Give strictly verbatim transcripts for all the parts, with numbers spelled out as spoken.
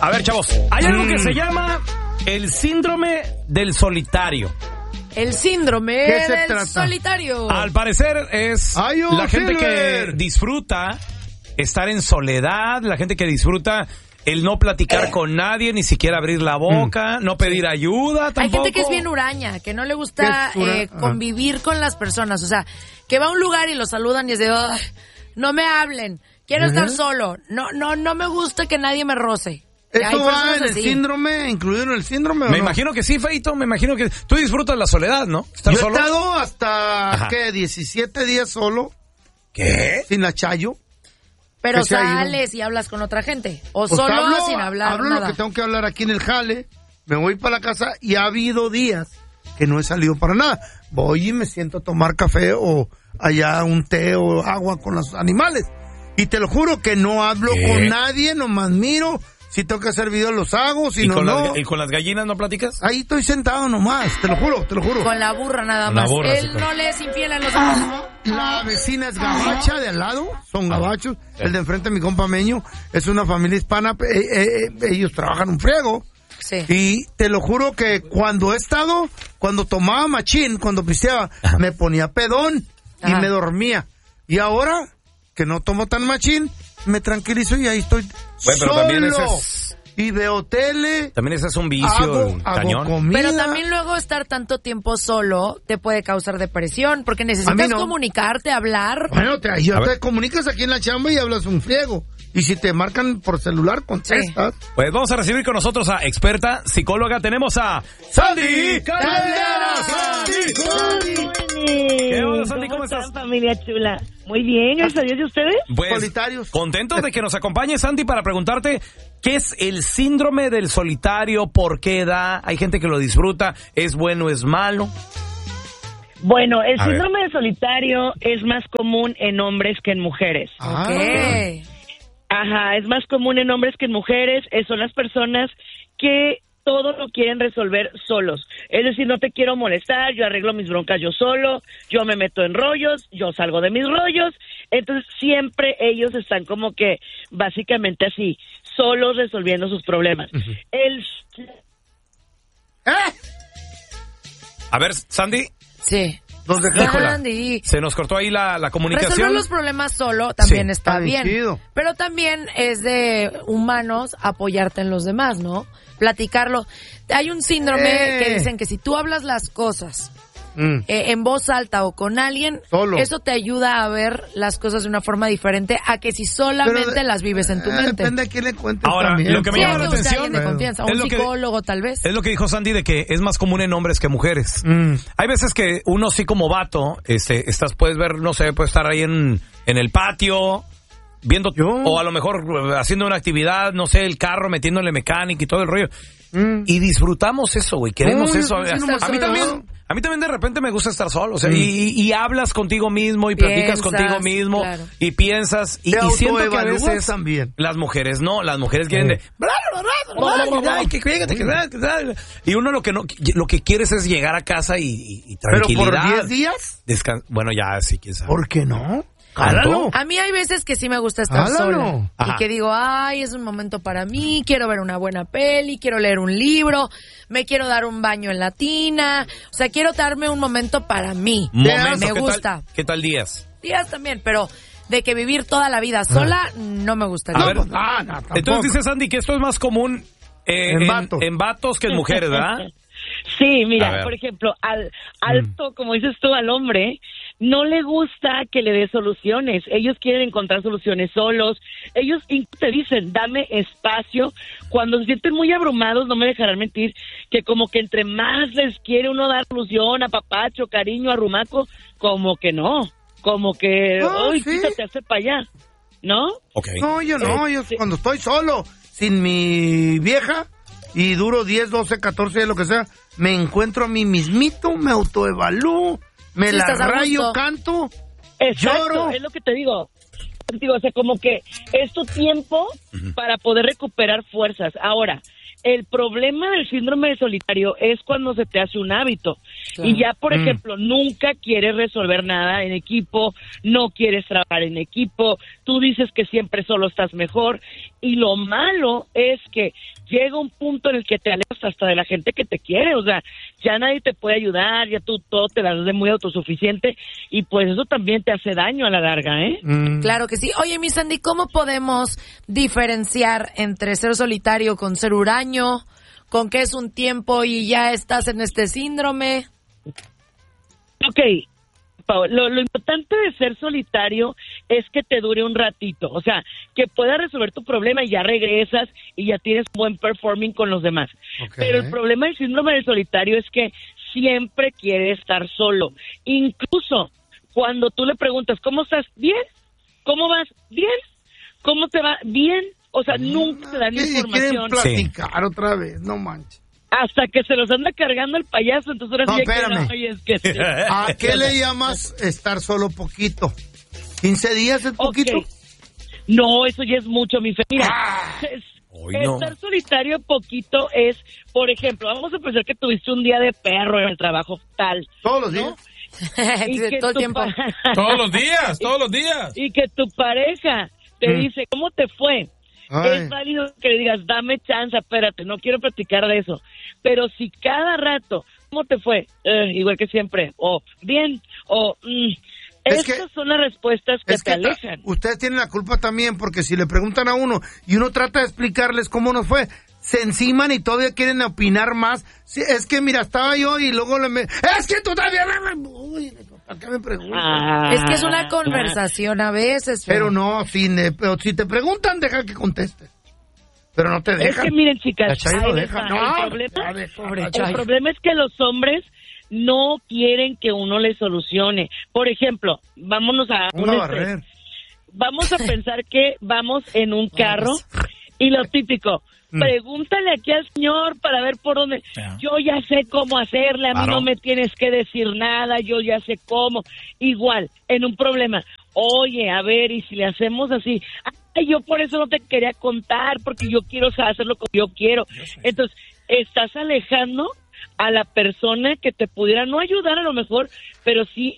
A ver, chavos, hay algo mm. que se llama el síndrome del solitario. El síndrome del trata? solitario. Al parecer es Ay, oh, la gente Silver. que disfruta estar en soledad, la gente que disfruta el no platicar eh. con nadie, ni siquiera abrir la boca, mm. no pedir ayuda tampoco. Hay gente que es bien huraña, que no le gusta eh, convivir con las personas. O sea, que va a un lugar y lo saludan y es de, oh, no me hablen, quiero uh-huh. estar solo, no, no, no me gusta que nadie me roce. ¿Eso va en el así. síndrome, incluido en el síndrome o Me no? imagino que sí, Feito, me imagino que tú disfrutas la soledad, ¿no? ¿Estar Yo solo? he estado hasta, Ajá. ¿qué? diecisiete días solo. ¿Qué? Sin la chayo. Pero sales y hablas con otra gente. O pues solo hablo, sin hablar hablo nada. Hablo lo que tengo que hablar aquí en el jale, me voy para la casa y ha habido días que no he salido para nada. Voy y me siento a tomar café o allá un té o agua con los animales. Y te lo juro que no hablo ¿Qué? con nadie, nomás miro. Si tengo que hacer videos los hago, si ¿Y no, con no. Las, ¿Y con las gallinas no platicas? Ahí estoy sentado nomás, te lo juro, te lo juro. Con la burra nada más. Burra, Él sí, no le es infiel a los demás. Ah, la vecina es gabacha de al lado, son gabachos. Sí. El de enfrente, mi compa Meño, es una familia hispana, eh, eh, ellos trabajan un friego. Sí. Y te lo juro que cuando he estado, cuando tomaba machín, cuando pisteaba, Ajá. me ponía pedón Ajá. y me dormía. Y ahora, que no tomo tan machín, me tranquilizo y ahí estoy bueno, pero solo. También ese es... Y veo tele. También ese es un vicio hago, cañón. Hago comida. Pero también luego estar tanto tiempo solo te puede causar depresión porque necesitas no. comunicarte, hablar. Bueno, te, ya te comunicas aquí en la chamba y hablas un friego. Y si te marcan por celular, contestas. Sí. Pues vamos a recibir con nosotros a experta psicóloga. Tenemos a Sandy Caldera. Sandy, Sandy. ¿Qué onda, Sandy? ¿Cómo, ¿Cómo estás? Familia chula. Muy bien, gracias a Dios. ¿Y ustedes? Pues, solitarios. Contentos de que nos acompañe, Sandy, para preguntarte qué es el síndrome del solitario, por qué da, hay gente que lo disfruta, es bueno, es malo. Bueno, el a síndrome ver. del solitario es más común en hombres que en mujeres. Ah. Okay. Ajá, es más común en hombres que en mujeres. Eh, son las personas que todo lo quieren resolver solos. Es decir, no te quiero molestar, yo arreglo mis broncas yo solo, yo me meto en rollos, yo salgo de mis rollos. Entonces, siempre ellos están como que, básicamente así, solos resolviendo sus problemas. Uh-huh. El... ¿Eh? A ver, Sandy. Sí. Nos Sandy. Se nos cortó ahí la, la comunicación. Resolver los problemas solo también sí, está bien. Chido. Pero también es de humanos apoyarte en los demás, ¿no? Platicarlo. Hay un síndrome eh. que dicen que si tú hablas las cosas mm. eh, en voz alta o con alguien, Solo. eso te ayuda a ver las cosas de una forma diferente a que si solamente de, las vives en tu mente. Depende de quién le cuentes. Ahora, también. lo que me sí, llama la atención de confianza, un psicólogo que, tal vez. Es lo que dijo Sandy de que es más común en hombres que mujeres. Mm. Hay veces que uno sí como vato, este, estás, puedes ver, no sé, puedes estar ahí en, en el patio viendo, ¿Yo? o a lo mejor haciendo una actividad, no sé, el carro, metiéndole mecánica y todo el rollo. Mm. Y disfrutamos eso, güey, queremos Uy, eso. A, a, a mí también, a mí también de repente me gusta estar solo, o sea, mm. y, y hablas contigo mismo y piensas, platicas contigo mismo claro. y piensas y, y siento que a veces también. Las mujeres no, las mujeres quieren de y uno lo que no, lo que quieres es llegar a casa y, y, y tranquilidad. Pero por diez días. Descan- bueno, ya sí, quién sabe. ¿Por qué no? Jálalo. A mí hay veces que sí me gusta estar Jálalo. sola. Ajá. Y que digo, ay, es un momento para mí, quiero ver una buena peli, quiero leer un libro, me quiero dar un baño en la tina. O sea, quiero darme un momento para mí. Momento, me ¿qué gusta. Tal, ¿Qué tal días? Días también, pero de que vivir toda la vida sola, ah. no me gustaría. A ver, ah, no, entonces dice Sandy que esto es más común eh, en, en, vato. en vatos que en mujeres, ¿verdad? Sí, mira, por ejemplo, al alto, mm. como dices tú, al hombre, no le gusta que le dé soluciones. Ellos quieren encontrar soluciones solos. Ellos te dicen, dame espacio. Cuando se sienten muy abrumados, no me dejarán mentir, que como que entre más les quiere uno dar solución, apapacho, cariño, arrumaco, como que no. Como que, no, uy, ¿sí? quítate, hace para allá. ¿No? Okay. No, yo no. Eh, yo sí. Cuando estoy solo, sin mi vieja, y duro diez, doce, catorce, lo que sea, me encuentro a mí mismito, me autoevalúo, me sí, la rayo, canto, Exacto, lloro. Es lo que te digo. Digo, o sea, como que es tu tiempo uh-huh. para poder recuperar fuerzas. Ahora, el problema del síndrome de solitario es cuando se te hace un hábito. Claro. Y ya, por mm. ejemplo, nunca quieres resolver nada en equipo, no quieres trabajar en equipo, tú dices que siempre solo estás mejor, y lo malo es que llega un punto en el que te alejas hasta de la gente que te quiere, o sea, ya nadie te puede ayudar, ya tú todo te das de muy autosuficiente, y pues eso también te hace daño a la larga, ¿eh? Mm. Claro que sí. Oye, mi Sandy, ¿cómo podemos diferenciar entre ser solitario con ser huraño, con que es un tiempo y ya estás en este síndrome? Ok, Pau, lo, lo importante de ser solitario es que te dure un ratito, o sea, que puedas resolver tu problema y ya regresas y ya tienes buen performing con los demás. Okay. Pero el problema del síndrome del solitario es que siempre quiere estar solo. Incluso cuando tú le preguntas, ¿cómo estás? Bien. ¿Cómo vas? Bien. ¿Cómo te va? Bien. O sea, mm, nunca te dan información. Quieren platicar sí. otra vez, no manches. Hasta que se los anda cargando el payaso, entonces ahora no, sí espérame. Que, no, es que sí. ¿A qué le llamas estar solo poquito? ¿quince días es poquito? Okay. No, eso ya es mucho, mi fe. Mira, ah, es, estar no. solitario poquito es, por ejemplo, vamos a pensar que tuviste un día de perro en el trabajo tal. Todos los ¿no? días. y que todo el tiempo. Pa- todos los días, todos los días. Y que tu pareja te mm. dice, ¿cómo te fue? Ay. Es válido que le digas, dame chance, espérate, no quiero platicar de eso. Pero si cada rato, ¿cómo te fue? Eh, igual que siempre, o bien, o... Mm, es estas que, son las respuestas que te que alejan. Ustedes tienen la culpa también, porque si le preguntan a uno y uno trata de explicarles cómo nos fue, se enciman y todavía quieren opinar más. Sí, es que mira, estaba yo y luego le... Me, es que tú también... Uy, ¿para qué me preguntas? Ah, es que es una conversación a veces. Pero, pero no, si, ne, pero si te preguntan, deja que contestes. Pero no te dejan. Es que miren, chicas, no deja. No, el, problema, deja, el problema es que los hombres no quieren que uno les solucione. Por ejemplo, vámonos a... Un barrer. Vamos a pensar que vamos en un carro y lo típico... Mm. Pregúntale aquí al señor para ver por dónde. Yeah. Yo ya sé cómo hacerle, a mí claro. no me tienes que decir nada, yo ya sé cómo. Igual, en un problema, oye, a ver, y si le hacemos así, ay, yo por eso no te quería contar, porque yo quiero hacerlo como yo quiero. Yo Entonces, estás alejando a la persona que te pudiera no ayudar a lo mejor, pero sí...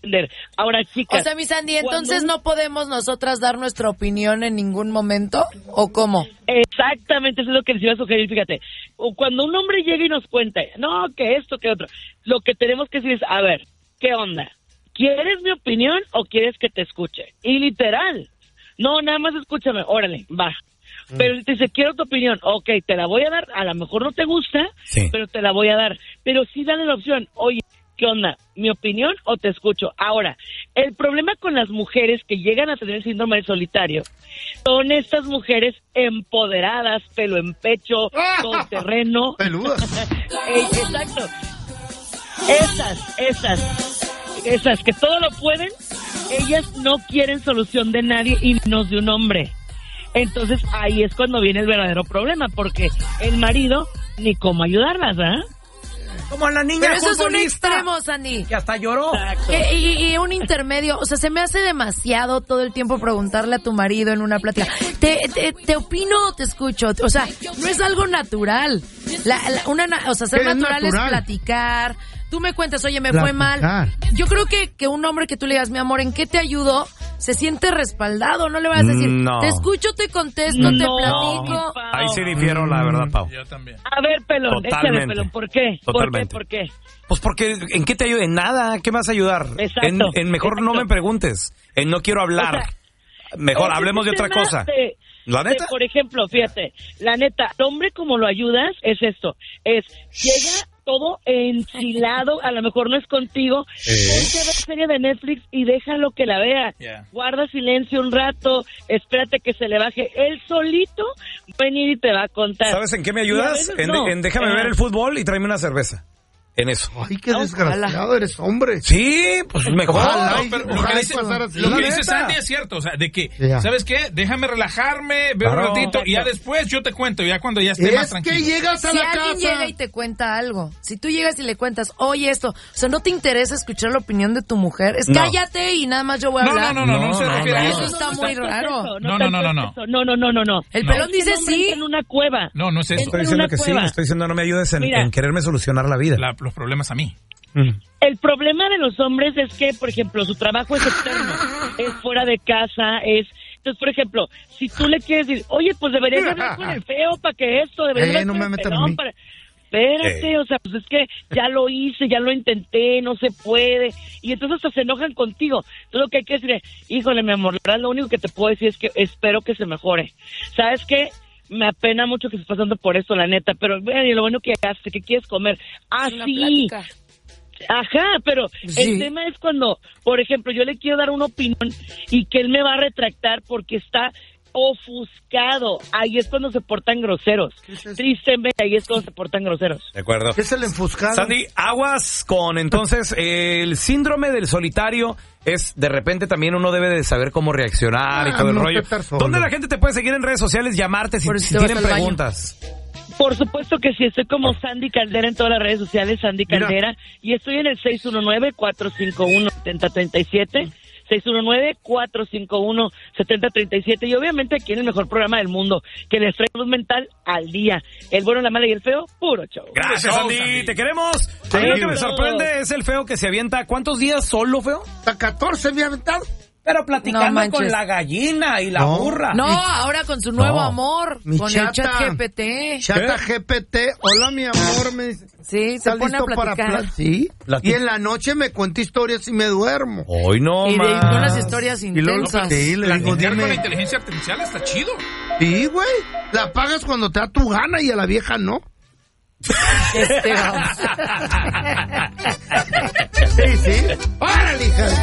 Ahora, chicas... O sea, mi Sandy, ¿entonces cuando... no podemos nosotras dar nuestra opinión en ningún momento? ¿O cómo? Exactamente, eso es lo que les iba a sugerir, fíjate. Cuando un hombre llega y nos cuenta, no, que esto, que otro, lo que tenemos que decir es, a ver, ¿qué onda? ¿Quieres mi opinión o quieres que te escuche? Y literal, no, nada más escúchame, órale, va. Mm. Pero si te dice, quiero tu opinión, ok, te la voy a dar, a lo mejor no te gusta, sí. pero te la voy a dar. Pero sí dale la opción, oye, ¿qué onda? ¿Mi opinión o te escucho? Ahora, el problema con las mujeres que llegan a tener el síndrome del solitario son estas mujeres empoderadas, pelo en pecho, todo terreno. Peludas. eh, exacto. Esas, esas, esas que todo lo pueden, ellas no quieren solución de nadie y menos de un hombre. Entonces ahí es cuando viene el verdadero problema, porque el marido ni cómo ayudarlas, ¿verdad? Como la niña Pero eso es un extremo, Sandy. Que hasta lloró. Que, y, y un intermedio. O sea, se me hace demasiado todo el tiempo preguntarle a tu marido en una plática. ¿Te, te, te opino o te escucho? O sea, no es algo natural. La, la, una, o sea, ser natural, natural es platicar. Tú me cuentas, oye, me platicar. Fue mal. Yo creo que, que un hombre que tú le digas, mi amor, ¿en qué te ayudo? Se siente respaldado. No le vas a decir, no. te escucho, te contesto, no, te platico. No. Ahí sí difiero, la verdad, Pau. Yo también. A ver, pelón, échale, pelón, ¿por qué? Totalmente. ¿Por qué? ¿Por qué? Pues porque, ¿en qué te ayudo? En nada. ¿Qué me vas a ayudar? Exacto. En, en mejor exacto. no me preguntes. En no quiero hablar. O sea, mejor hablemos de otra cosa. De, ¿La neta? De, por ejemplo, fíjate, la neta, el hombre como lo ayudas es esto, es, llega todo enchilado, a lo mejor no es contigo, ¿Eh? Ponte a ver serie de Netflix y déjalo que la vea, yeah. guarda silencio un rato, espérate que se le baje, él solito va a venir y te va a contar. ¿Sabes en qué me ayudas? En, no. en déjame eh. ver el fútbol y tráeme una cerveza. En eso. Ay, qué desgraciado, eres hombre. Sí, pues mejor. Ojalá, no, pero lo que dice, lo que dice Sandy es cierto, o sea, de que, yeah. ¿sabes qué? Déjame relajarme, veo claro. un ratito y ya después yo te cuento, ya cuando ya esté es más tranquilo. Es que llegas a si la casa. Si alguien llega y te cuenta algo, si tú llegas y le cuentas, oye esto, o sea, ¿no te interesa escuchar la opinión de tu mujer? Es no. cállate y nada más yo voy a no, hablar. No, no, no, no, no, no, no, no eso está muy raro. No, no, no, no, no. No, no, no, no, no. El pelón dice sí. En una cueva. No, no es eso. Estoy diciendo que sí, estoy diciendo no me ayudes en, en quererme solucionar la vida. La, los problemas a mí. Mm. El problema de los hombres es que, por ejemplo, su trabajo es externo, es fuera de casa, es... Entonces, por ejemplo, si tú le quieres decir, oye, pues deberías hablar con el feo para que esto, deberías eh, hablar no con me el metan pelón a mí. para... Espérate, eh. o sea, pues es que ya lo hice, ya lo intenté, no se puede. Y entonces hasta se enojan contigo. Entonces lo que hay que decir es, híjole, mi amor, lo único que te puedo decir es que espero que se mejore. ¿Sabes qué? Me apena mucho que estés pasando por eso, la neta, pero bueno, y lo bueno que hace, que quieres comer. Ah, sí. Ajá, pero sí. El tema es cuando, por ejemplo, yo le quiero dar una opinión y que él me va a retractar porque está ofuscado. Ahí es cuando se portan groseros. Es Tristemente, ahí es cuando se portan groseros. De acuerdo. ¿Qué es el enfuscado? Sandy, aguas con, entonces, el síndrome del solitario es, de repente, también uno debe de saber cómo reaccionar ah, y todo no el rollo. ¿Dónde la gente te puede seguir en redes sociales, llamarte si, si tienen preguntas? Por supuesto que sí, estoy como Sandy Caldera en todas las redes sociales, Sandy Caldera, Mira. Y estoy en el seis uno nueve, cuatro cinco uno, siete cero tres siete, seis uno nueve, cuatro cinco uno, siete cero tres siete, y obviamente aquí en el mejor programa del mundo, que les trae salud mental al día. El bueno, la mala y el feo, puro show. Gracias, Sandy, Sandy. Te queremos. Sí, a mí lo que me sorprende es el feo que se avienta, ¿cuántos días solo, feo? Hasta catorce me ha aventado. Pero platicando no con la gallina y la no. burra. No, ahora con su nuevo no. amor, mi con chata, el chat G P T. Chata G P T, hola mi amor, me dice. Sí, se pone a platicar. Para pla- sí, Platic- y en la noche me cuenta historias y me duermo. Hoy no, y más. de unas historias intensas. Sí, le digo, dime. Con la inteligencia artificial está chido. Sí, güey, la pagas cuando te da tu gana y a la vieja no. Este, sí, sí. ¡Órale, hija!